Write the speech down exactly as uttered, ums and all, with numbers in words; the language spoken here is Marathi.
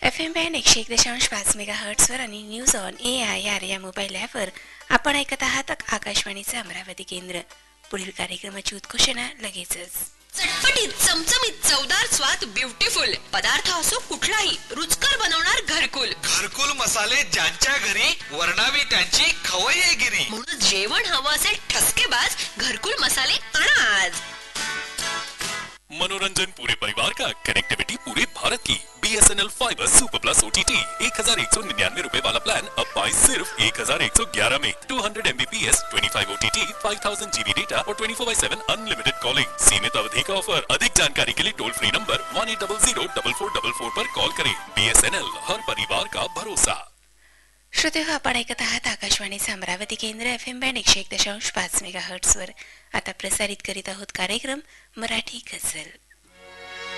एफ एम बँड एकशे एक दशांश पाच मेगा हर्ट्सवर आणि news on A I R या मोबाईल ॲपवर आपण ऐकत आहात आकाशवाणीचे अमरावती केंद्र. पुढील कार्यक्रमाची उद्घोषणा लगेचच. चटपटीत चमचमीत चवदार स्वाद ब्युटिफुल पदार्थ असो कुठलाही रुचकर बनवणार घरकुल. घरकुल मसाले ज्यांच्या घरी वर्णावी त्यांची खवय्येगिरी. म्हणून जेवण हवं असेल ठसकेबाज घरकुल मसाले आणा आज. मनोरंजन पूरे परिवार का, कनेक्टिविटी पूरे भारत की. बी S N L fibre super plus O T T एक हजार एक सौ निन्यानवे रुपए वाला प्लान अब पाए सिर्फ एक हजार एक सौ ग्यारह में. टू हंड्रेड एम बी पी एस, पच्चीस O T T, five thousand G B data और twenty four by seven unlimited calling. सीमित अवधि का ऑफर. अधिक जानकारी के लिए toll free number one eight double Ziro double four double four पर कॉल करें. बी एस एन एल हर परिवार का भरोसा. श्रोतेहो, आपण ऐकत आहात आकाशवाणीचे अमरावती केंद्र एफ एम बँड एकशे एक दशांश पाच मेगा हर्ट्सवर. आता प्रसारित करीत आहोत कार्यक्रम मराठी गझल.